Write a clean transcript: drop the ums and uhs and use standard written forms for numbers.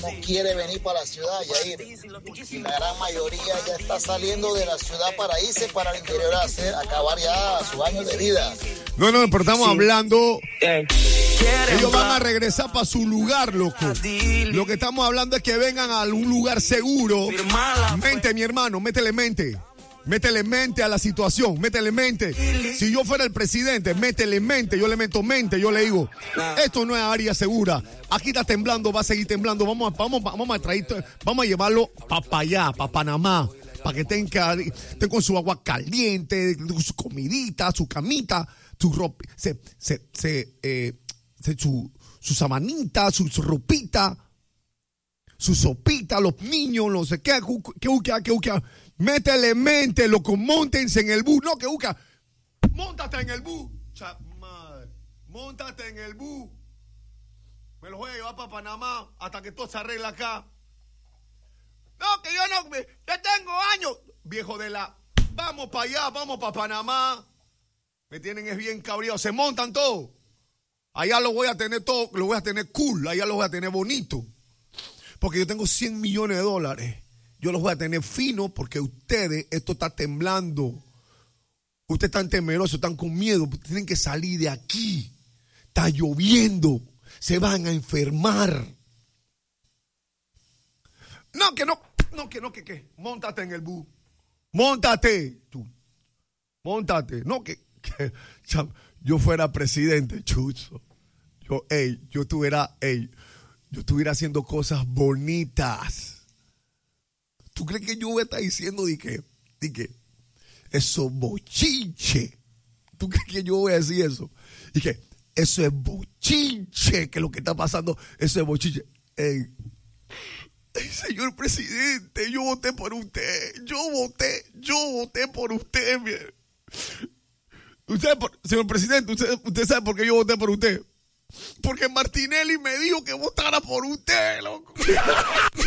no quiere venir para la ciudad, Yair. Y la gran mayoría ya está saliendo de la ciudad para irse para el interior a acabar ya sus años de vida. No, pero estamos hablando... Ellos van a regresar para su lugar, loco. Lo que estamos hablando es que vengan a algún lugar seguro. Mente, mi hermano, métele mente. Métele mente a la situación, métele mente. Si yo fuera el presidente, métele mente. Yo le meto mente, yo le digo, esto no es área segura. Aquí está temblando, va a seguir temblando. Vamos a llevarlo para allá, para Panamá. Para que estén con su agua caliente, su comidita, su camita, su ropa, su sabanita, su ropita, su sopita, los niños, no sé qué, métele mente, loco, móntense en el bus, no, que busca, móntate en el bus, móntate en el bus, me lo voy a llevar para Panamá hasta que todo se arregle acá. No, que yo no, ya tengo años, viejo de la, vamos para allá, vamos para Panamá, me tienen es bien cabreado, se montan todos. Allá lo voy a tener todo, lo voy a tener cool, allá lo voy a tener bonito. Porque yo tengo $100 millones. Yo los voy a tener finos porque ustedes, esto está temblando. Ustedes están temerosos, están con miedo. Tienen que salir de aquí. Está lloviendo. Se van a enfermar. Que. Móntate en el bus. Móntate. Tú. Móntate. No, que yo fuera presidente, chuzo. Yo estuviera haciendo cosas bonitas. ¿Tú crees que yo voy a estar diciendo de que eso es bochinche? ¿Tú crees que yo voy a decir eso? Y que eso es bochinche, que lo que está pasando, eso es bochinche. Ey, señor presidente, yo voté por usted. Yo voté por usted, bien. Señor presidente, usted sabe por qué yo voté por usted. Porque Martinelli me dijo que votara por usted, loco.